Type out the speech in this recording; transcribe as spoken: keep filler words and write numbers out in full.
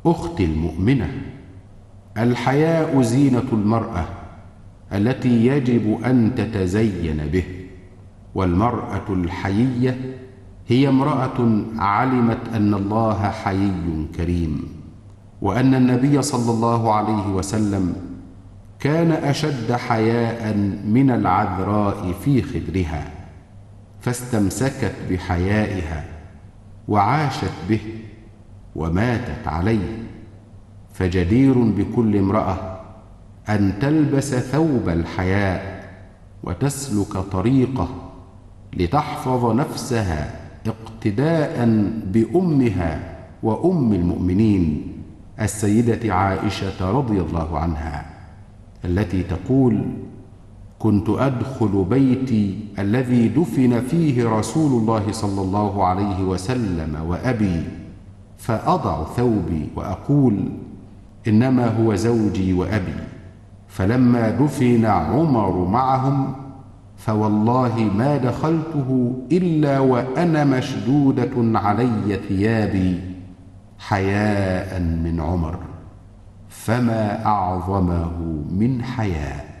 أختي المؤمنة، الحياء زينة المرأة التي يجب أن تتزين به، والمرأة الحيية هي امرأة علمت أن الله حيي كريم، وأن النبي صلى الله عليه وسلم كان أشد حياء من العذراء في خدرها، فاستمسكت بحيائها وعاشت به وماتت عليه. فجدير بكل امرأة أن تلبس ثوب الحياء وتسلك طريقه لتحفظ نفسها اقتداء بأمها وأم المؤمنين السيدة عائشة رضي الله عنها، التي تقول: كنت أدخل بيتي الذي دفن فيه رسول الله صلى الله عليه وسلم وأبي، فأضع ثوبي وأقول: إنما هو زوجي وأبي. فلما دفن عمر معهم فوالله ما دخلته إلا وأنا مشدودة علي ثيابي حياء من عمر، فما أعظمه من حياء.